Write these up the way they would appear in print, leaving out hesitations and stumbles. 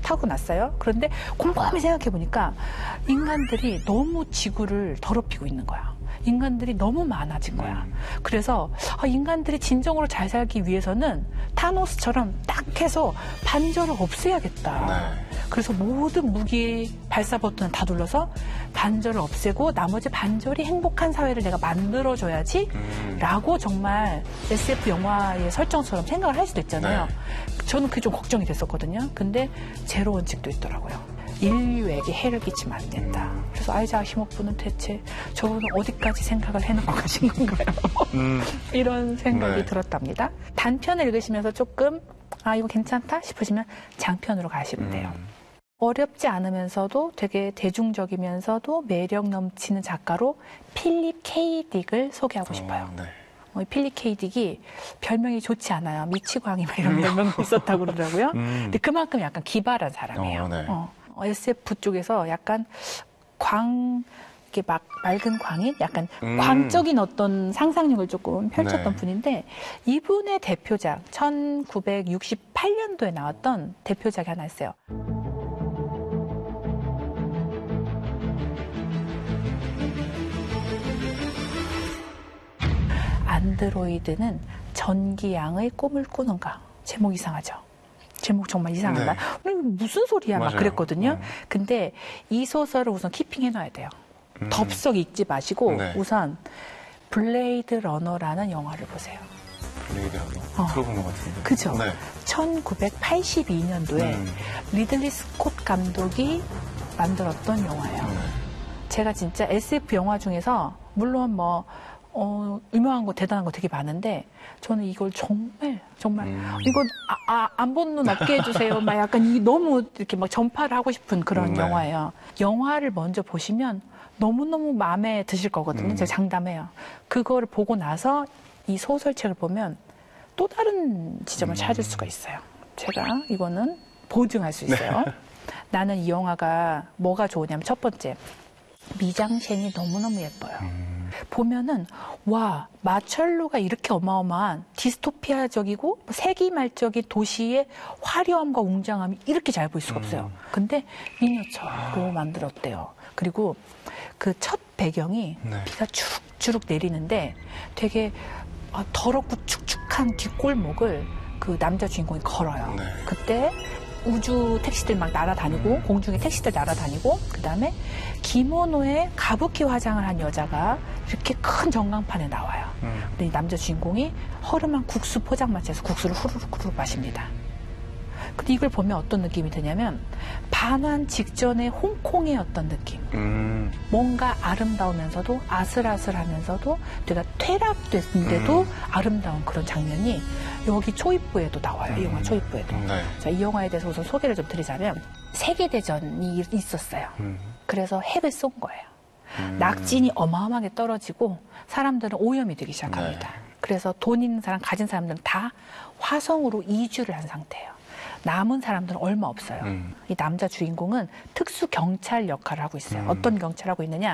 타고났어요. 그런데 곰곰이 생각해보니까 인간들이 너무 지구를 더럽히고 있는 거야. 인간들이 너무 많아진 거야. 그래서 인간들이 진정으로 잘 살기 위해서는 타노스처럼 딱 해서 반절을 없애야겠다. 네. 그래서 모든 무기 발사 버튼을 다 눌러서 반절을 없애고 나머지 반절이 행복한 사회를 내가 만들어줘야지 라고 정말 SF 영화의 설정처럼 생각을 할 수도 있잖아요. 네. 저는 그게 좀 걱정이 됐었거든요. 근데 제로 원칙도 있더라고요. 인류에게 해를 끼치면 안 된다. 그래서 아이작 아시모프는 대체 저분은 어디까지 생각을 해놓고 가신 건가요? 이런 생각이 네. 들었답니다. 단편을 읽으시면서 조금 이거 괜찮다 싶으시면 장편으로 가시면 돼요. 어렵지 않으면서도 되게 대중적이면서도 매력 넘치는 작가로 필립 K. 딕을 소개하고 싶어요. 네. 필립 K. 딕이 별명이 좋지 않아요. 미치광이 막 이런 별명도 있었다고 그러더라고요. 근데 그만큼 약간 기발한 사람이에요. 네. SF 쪽에서 약간 이렇게 막 맑은 광인? 약간 광적인 어떤 상상력을 조금 펼쳤던 네. 분인데 이분의 대표작, 1968년도에 나왔던 대표작이 하나 있어요. 안드로이드는 전기양의 꿈을 꾸는가? 제목 이상하죠? 제목 정말 이상하다. 네. 무슨 소리야? 맞아요. 막 그랬거든요. 근데 이 소설을 우선 키핑해놔야 돼요. 덥석 읽지 마시고 네. 우선 블레이드 러너라는 영화를 보세요. 블레이드 러너? 들어본 것 같은데. 그죠? 네. 1982년도에 리들리 스콧 감독이 만들었던 영화예요. 제가 진짜 SF 영화 중에서 물론 뭐 유명한 거 대단한 거 되게 많은데 저는 이걸 정말 이거 안 본 눈 없게 해주세요. 막 약간 너무 이렇게 막 전파를 하고 싶은 그런 네. 영화예요. 영화를 먼저 보시면 너무너무 마음에 드실 거거든요. 제가 장담해요. 그거를 보고 나서 이 소설책을 보면 또 다른 지점을 찾을 수가 있어요. 제가 이거는 보증할 수 있어요. 나는 이 영화가 뭐가 좋으냐면 첫 번째 미장센이 너무너무 예뻐요. 보면은 와 마철로가 이렇게 어마어마한 디스토피아적이고 세기말적인 도시의 화려함과 웅장함이 이렇게 잘 보일 수가 없어요. 근데 미니어처로 만들었대요. 그리고 그 첫 배경이 비가 주룩주룩 내리는데 되게 더럽고 축축한 뒷골목을 그 남자 주인공이 걸어요. 그때 우주 택시들 막 날아다니고 공중에 택시들 날아다니고 그다음에 기모노에 가부키 화장을 한 여자가 이렇게 큰 전광판에 나와요. 근데 이 남자 주인공이 허름한 국수 포장마차에서 국수를 후루룩 마십니다. 근데 이걸 보면 어떤 느낌이 드냐면 반환 직전의 홍콩의 어떤 느낌. 뭔가 아름다우면서도 아슬아슬하면서도 내가 퇴락됐는데도 아름다운 그런 장면이 여기 초입부에도 나와요. 이 영화 초입부에도. 자, 이 영화에 대해서 우선 소개를 좀 드리자면 세계대전이 있었어요. 그래서 핵을 쏜 거예요. 낙진이 어마어마하게 떨어지고 사람들은 오염이 되기 시작합니다. 그래서 돈 있는 사람, 가진 사람들은 다 화성으로 이주를 한 상태예요. 남은 사람들은 얼마 없어요. 이 남자 주인공은 특수 경찰 역할을 하고 있어요. 어떤 경찰을 하고 있느냐?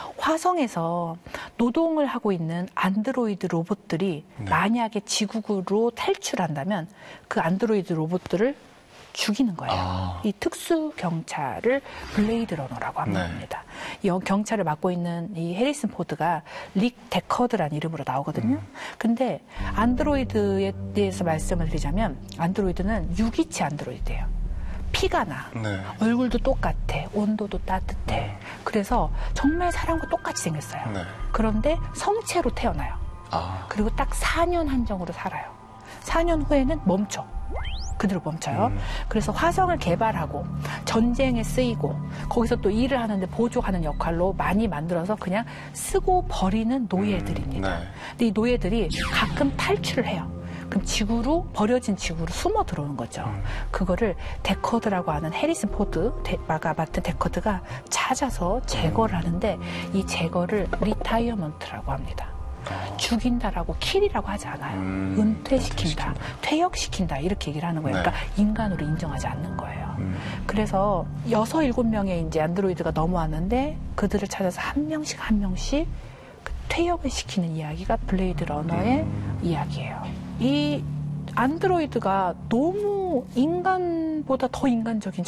화성에서 노동을 하고 있는 안드로이드 로봇들이 만약에 지구로 탈출한다면 그 안드로이드 로봇들을 죽이는 거예요. 이 특수 경찰을 블레이드 러너라고 합니다. 이 경찰을 맡고 있는 이 해리슨 포드가 릭 데커드라는 이름으로 나오거든요. 근데 안드로이드에 대해서 말씀을 드리자면 안드로이드는 유기체 안드로이드예요. 피가 나. 얼굴도 똑같아. 온도도 따뜻해. 그래서 정말 사람과 똑같이 생겼어요. 그런데 성체로 태어나요. 그리고 딱 4년 한정으로 살아요. 4년 후에는 멈춰. 그대로 멈춰요. 그래서 화성을 개발하고 전쟁에 쓰이고 거기서 또 일을 하는데 보조하는 역할로 많이 만들어서 그냥 쓰고 버리는 노예들입니다. 근데 이 노예들이 가끔 탈출을 해요. 그럼 버려진 지구로 숨어 들어오는 거죠. 그거를 데커드라고 하는 해리슨 포드가 맡은 데커드가 찾아서 제거를 하는데 이 제거를 리타이어먼트라고 합니다. 죽인다라고 킬이라고 하지 않아요. 은퇴시킨다, 퇴역시킨다 이렇게 얘기를 하는 거예요. 그러니까 인간으로 인정하지 않는 거예요. 그래서 6, 7명의 이제 안드로이드가 넘어왔는데 그들을 찾아서 한 명씩 퇴역을 시키는 이야기가 블레이드 러너의 이야기예요. 이 안드로이드가 너무 인간보다 더 인간적인